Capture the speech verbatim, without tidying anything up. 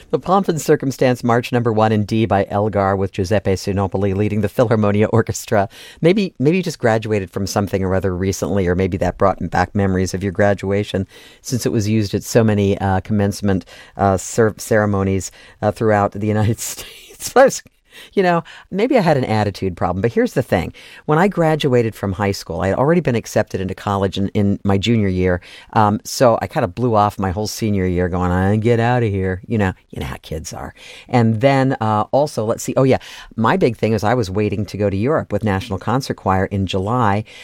The Pomp and Circumstance March Number One in D by Elgar with Giuseppe Sinopoli leading the Philharmonia Orchestra. Maybe maybe you just graduated from something or other recently, or maybe that brought back memories of your graduation, since it was used at so many uh, commencement uh, cer- ceremonies uh, throughout the United States. I was, You know, maybe I had an attitude problem, but here's the thing. When I graduated from high school, I had already been accepted into college in, in my junior year. Um, so I kind of blew off my whole senior year going, I get out of here. You know, you know how kids are. And then uh, also, let's see. Oh, yeah. My big thing is I was waiting to go to Europe with National Concert Choir in July.